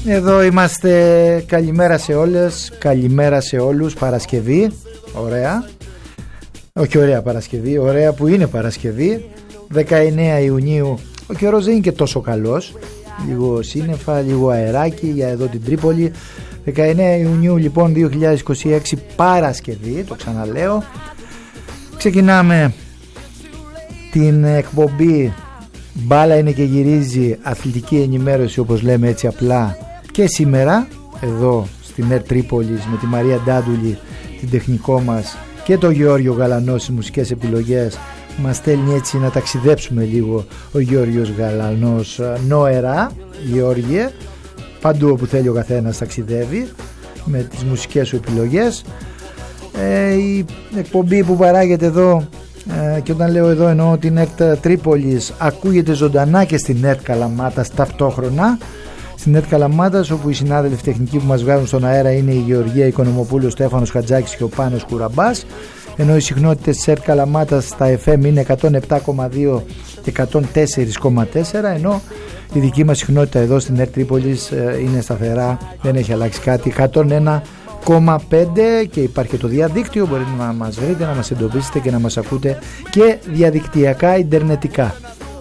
Εδώ είμαστε. Καλημέρα σε όλες, καλημέρα σε όλους. Παρασκευή, ωραία. Όχι ωραία Παρασκευή, ωραία που είναι Παρασκευή, 19 Ιουνίου. Ο καιρός δεν είναι και τόσο καλός. Λίγο σύννεφα, λίγο αεράκι για εδώ την Τρίπολη. 19 Ιουνίου λοιπόν 2026, Παρασκευή, το ξαναλέω. Ξεκινάμε την εκπομπή Μπάλα είναι και γυρίζει, αθλητική ενημέρωση όπως λέμε έτσι απλά, και σήμερα εδώ στην ΕΡΤ Τρίπολης με τη Μαρία Ντάντουλη, την τεχνικό μας, και το Γεώργιο Γαλανό στις μουσικές επιλογές. Μας στέλνει έτσι να ταξιδέψουμε λίγο ο Γεώργιος Γαλανός. Νόερα, Γεώργιε, παντού όπου θέλει ο καθένας ταξιδεύει με τις μουσικές σου επιλογές. Η εκπομπή που παράγεται εδώ, και όταν λέω εδώ εννοώ την ΕΡΤ Τρίπολης, ακούγεται ζωντανά και στην ΕΡΤ Καλαμάτας ταυτόχρονα. Στην ΕΡΤ Καλαμάτας, όπου οι συνάδελφοι τεχνικοί που μας βγάζουν στον αέρα είναι η Γεωργία Οικονομοπούλου, ο Στέφανος Χατζάκης και ο Πάνος Κουραμπάς, ενώ οι συχνότητες της ΕΡΤ Καλαμάτας στα FM είναι 107,2 και 104,4, ενώ η δική μας συχνότητα εδώ στην ΕΡΤ Τρίπολης είναι σταθερά, δεν έχει αλλάξει κάτι, 101,5, και υπάρχει και το διαδίκτυο, μπορείτε να μας βρείτε, να μας εντοπίσετε και να μας ακούτε και διαδικτυακά, ιντερνετικά.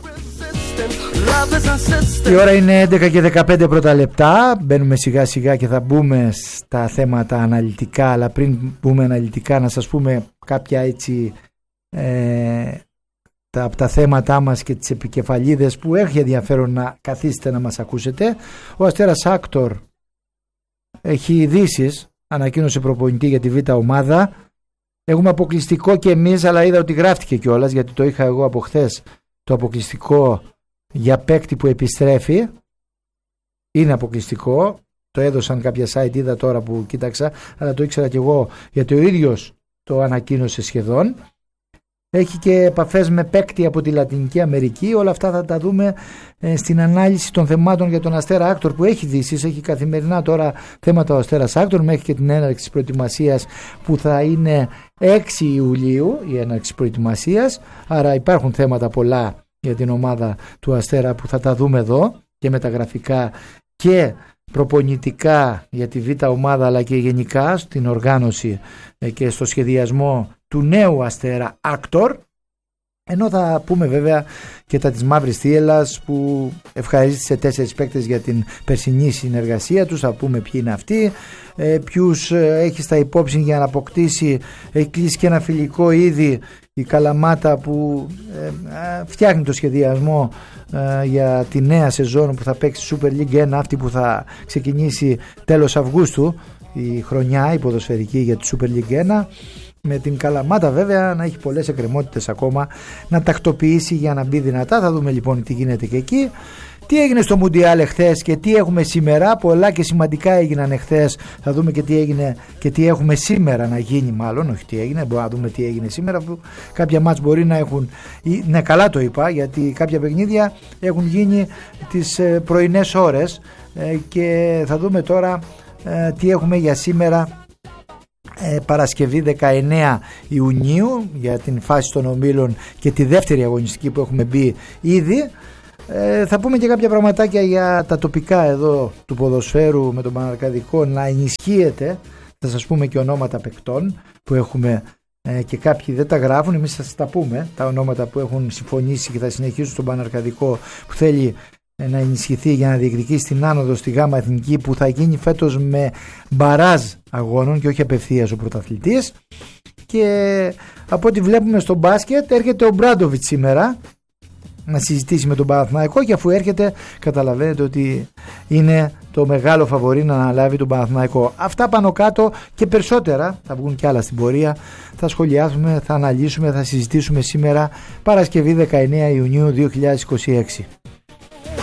Η ώρα είναι 11 και 15 πρώτα λεπτά. Μπαίνουμε σιγά σιγά και θα μπούμε στα θέματα αναλυτικά, αλλά πριν μπούμε αναλυτικά να σας πούμε κάποια έτσι από τα θέματά μας και τις επικεφαλίδες που έχει ενδιαφέρον να καθίσετε να μας ακούσετε. Ο Αστέρας Άκτορ έχει ειδήσεις, ανακοίνωσε προπονητή για τη Β' ομάδα. Έχουμε αποκλειστικό και εμείς, αλλά είδα ότι γράφτηκε κιόλας, γιατί το είχα εγώ από χθες, το αποκλειστικό για παίκτη που επιστρέφει. Είναι αποκλειστικό, το έδωσαν κάποια site, είδα τώρα που κοίταξα, αλλά το ήξερα κι εγώ, γιατί ο ίδιος το ανακοίνωσε σχεδόν. Έχει και επαφές με παίκτη από τη Λατινική Αμερική. Όλα αυτά θα τα δούμε στην ανάλυση των θεμάτων για τον Αστέρα Άκτορ, που έχει δύσεις, έχει καθημερινά τώρα θέματα ο Αστέρας Άκτορ, μέχρι και την έναρξη της προετοιμασίας που θα είναι 6 Ιουλίου η έναρξη προετοιμασίας. Άρα υπάρχουν θέματα πολλά για την ομάδα του Αστέρα που θα τα δούμε εδώ, και μεταγραφικά και προπονητικά για τη Β' ομάδα, αλλά και γενικά στην οργάνωση και στο σχεδιασμό του νέου Αστέρα Άκτορ. Ενώ θα πούμε βέβαια και τα της Μαύρης Θύελλας, που ευχαρίστησε 4 παίκτες για την περσινή συνεργασία τους. Θα πούμε ποιοι είναι αυτοί, ποιους έχει στα υπόψη για να αποκτήσει. Έχει κλείσει και ένα φιλικό ήδη η Καλαμάτα, που φτιάχνει το σχεδιασμό για τη νέα σεζόν που θα παίξει Super League 1, αυτή που θα ξεκινήσει τέλος Αυγούστου, η χρονιά η ποδοσφαιρική για τη Super League 1. Με την Καλαμάτα βέβαια να έχει πολλές εκκρεμότητες ακόμα να τακτοποιήσει για να μπει δυνατά. Θα δούμε λοιπόν τι γίνεται και εκεί. Τι έγινε στο Μουντιάλ εχθές και τι έχουμε σήμερα. Πολλά και σημαντικά έγιναν εχθές. Θα δούμε και τι έγινε και τι έχουμε σήμερα να γίνει, μάλλον. Όχι τι έγινε, μπορούμε να δούμε τι έγινε σήμερα. Που κάποια μάτς μπορεί να έχουν. Ναι, καλά το είπα, γιατί κάποια παιχνίδια έχουν γίνει τις πρωινές ώρες. Και θα δούμε τώρα τι έχουμε για σήμερα. Παρασκευή 19 Ιουνίου για την φάση των ομίλων και τη δεύτερη αγωνιστική που έχουμε μπει ήδη. Θα πούμε και κάποια πραγματάκια για τα τοπικά εδώ του ποδοσφαίρου με τον Παναρκαδικό να ενισχύεται. Θα σας πούμε και ονόματα παικτών που έχουμε, και κάποιοι δεν τα γράφουν, εμείς θα σας τα πούμε, τα ονόματα που έχουν συμφωνήσει και θα συνεχίσουν στον Παναρκαδικό, που θέλει να ενισχυθεί για να διεκδικήσει την άνοδο στη Γάμα Εθνική, που θα γίνει φέτος με μπαράζ αγώνων και όχι απευθείας ο πρωταθλητής. Και από ό,τι βλέπουμε στο μπάσκετ, έρχεται ο Μπράντοβιτς σήμερα να συζητήσει με τον Παναθηναϊκό, και αφού έρχεται καταλαβαίνετε ότι είναι το μεγάλο φαβορί να αναλάβει τον Παναθηναϊκό. Αυτά πάνω κάτω και περισσότερα, θα βγουν κι άλλα στην πορεία, θα σχολιάσουμε, θα αναλύσουμε, θα συζητήσουμε σήμερα Παρασκευή 19 Ιουνίου 2026.